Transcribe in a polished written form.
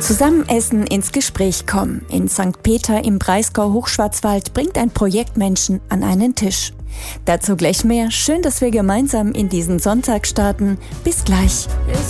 Zusammen essen, ins Gespräch kommen. In St. Peter im Breisgau-Hochschwarzwald bringt ein Projekt Menschen an einen Tisch. Dazu gleich mehr. Schön, dass wir gemeinsam in diesen Sonntag starten. Bis gleich.